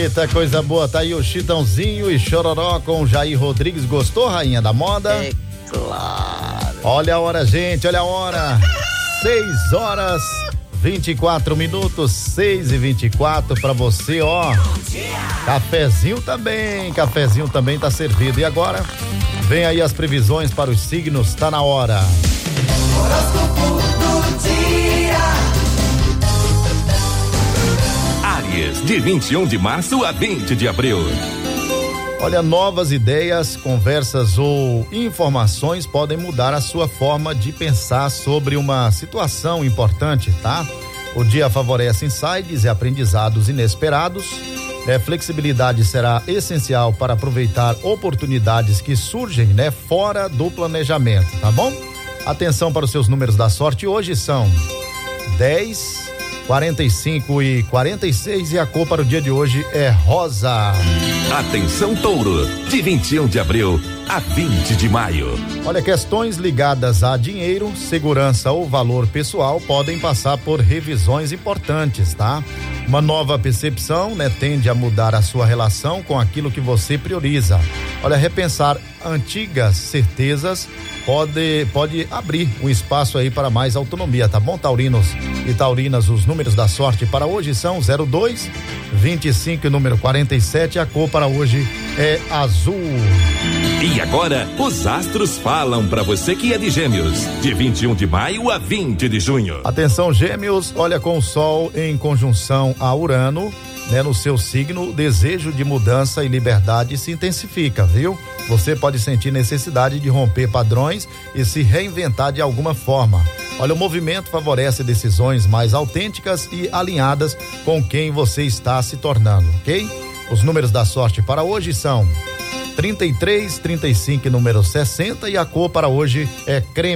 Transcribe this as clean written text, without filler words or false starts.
Eita, coisa boa, tá aí o Chitãozinho e Chororó com Jair Rodrigues. Gostou, rainha da moda? É claro. Olha a hora, gente, olha a hora. 6h24, 6h24 pra você, ó. Cafezinho também tá servido. E agora, vem aí as previsões para os signos, tá na hora. Horóscopo do dia. Áries, de 21 de março a 20 de abril. Olha, novas ideias, conversas ou informações podem mudar a sua forma de pensar sobre uma situação importante, tá? O dia favorece insights e aprendizados inesperados. Flexibilidade será essencial para aproveitar oportunidades que surgem, fora do planejamento, tá bom? Atenção para os seus números da sorte. Hoje são 10, 45 e 46 e a cor para o dia de hoje é rosa. Atenção, Touro, de 21 de abril a 20 de maio. Olha, questões ligadas a dinheiro, segurança ou valor pessoal podem passar por revisões importantes, tá? Uma nova percepção, tende a mudar a sua relação com aquilo que você prioriza. Olha, repensar antigas certezas pode abrir um espaço aí para mais autonomia, tá bom, taurinos e taurinas? Os números da sorte para hoje são 02, 25 e número 47. A cor para hoje é azul. E agora, os astros falam para você que é de Gêmeos, de 21 de maio a 20 de junho. Atenção, Gêmeos, olha, com o Sol em conjunção a Urano, no seu signo, o desejo de mudança e liberdade se intensifica, viu? Você pode sentir necessidade de romper padrões e se reinventar de alguma forma. Olha, o movimento favorece decisões mais autênticas e alinhadas com quem você está se tornando, ok? Os números da sorte para hoje são 33, 35 e número 60 e a cor para hoje é creme.